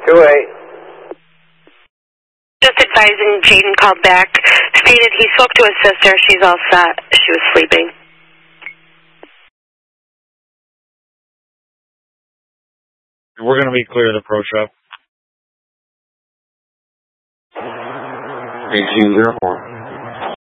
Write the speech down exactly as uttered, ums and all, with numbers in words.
two eight. Just advising, Jaden called back, stated he spoke to his sister. She's all set. She was sleeping. We're going to be clear of the pro shop. eighteen zero four.